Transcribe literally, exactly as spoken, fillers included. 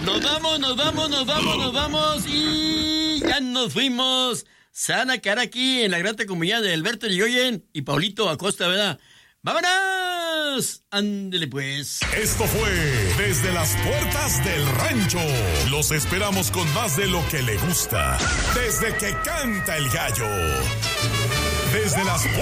Nos vamos, nos vamos, nos vamos, nos vamos y ya nos fuimos. Se van a quedar aquí en la grata comunidad de Alberto Yrigoyen y Paulito Acosta, ¿verdad? ¡Vámonos! Ándele pues. Esto fue Desde las Puertas del Rancho. Los esperamos con más de lo que le gusta. Desde que canta el gallo. Desde las